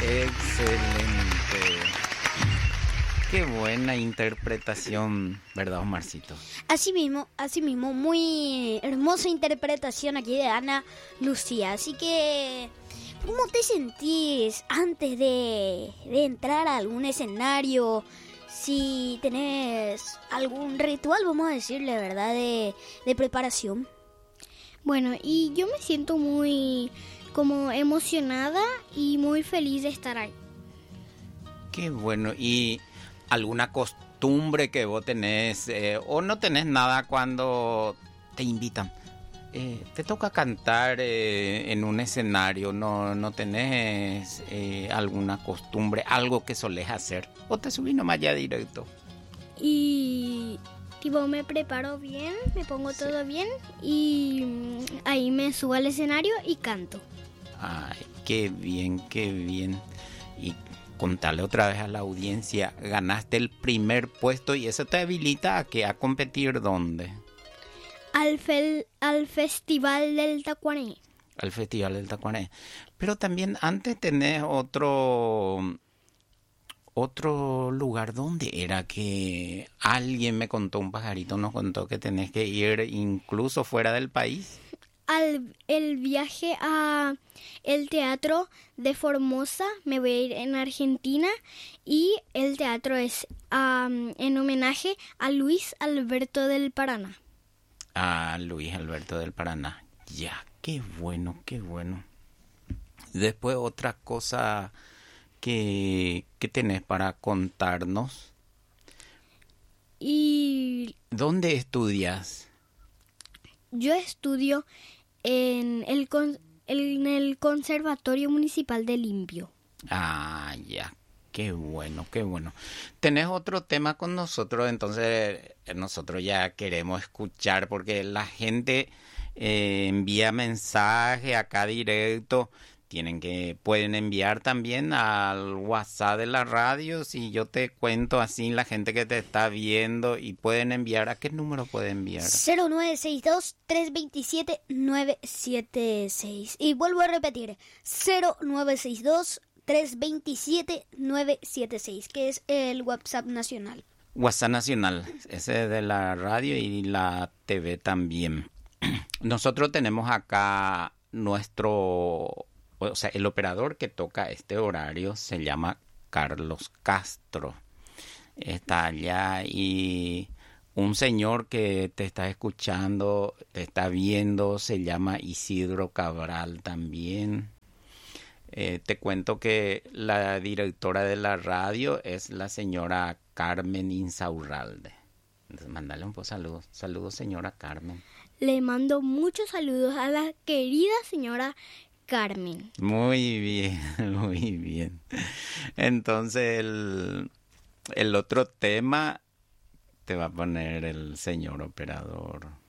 Excelente. Qué buena interpretación, ¿verdad, Omarcito? Así mismo, muy hermosa interpretación aquí de Ana Lucía. Así que, ¿cómo te sentís antes de entrar a algún escenario? Si tenés algún ritual, vamos a decirle, ¿verdad? De preparación. Bueno, y yo me siento muy como emocionada y muy feliz de estar ahí. Qué bueno. ¿Y alguna costumbre que vos tenés o no tenés nada cuando te invitan? Te toca cantar en un escenario, ¿no tenés alguna costumbre, algo que solés hacer? ¿O te subís nomás ya directo? Y tipo me preparo bien, me pongo todo bien y ahí me subo al escenario y canto. Ay, qué bien, qué bien. Y contale otra vez a la audiencia, ganaste el primer puesto y eso te habilita a competir ¿dónde? Al Festival del Tacuané. Al Festival del Tacuané. Pero también antes tenés otro lugar. ¿Dónde era? Que alguien me contó, un pajarito nos contó que tenés que ir incluso fuera del país. El viaje a el Teatro de Formosa, me voy a ir en Argentina y el teatro es en homenaje a Luis Alberto del Paraná. A Luis Alberto del Paraná. Ya, qué bueno, qué bueno. Después otra cosa que tenés para contarnos. Y ¿Dónde estudias? yo estudio en el Conservatorio Municipal de Limpio. Ah, ya. Qué bueno, qué bueno. Tenés otro tema con nosotros, entonces nosotros ya queremos escuchar porque la gente envía mensaje acá directo. Pueden enviar también al WhatsApp de la radio. Si yo te cuento así, la gente que te está viendo, y pueden enviar, ¿a qué número pueden enviar? 0962-327-976. Y vuelvo a repetir, 0962-327-976, que es el WhatsApp nacional. WhatsApp nacional, ese es de la radio y la TV también. Nosotros tenemos acá el operador que toca este horario se llama Carlos Castro. Está allá y un señor que te está escuchando, te está viendo, se llama Isidro Cabral también. Te cuento que la directora de la radio es la señora Carmen Insaurralde. Entonces, mandale un poco saludos. Saludos, señora Carmen. Le mando muchos saludos a la querida señora Carmen. Muy bien, muy bien. Entonces, el otro tema te va a poner el señor operador.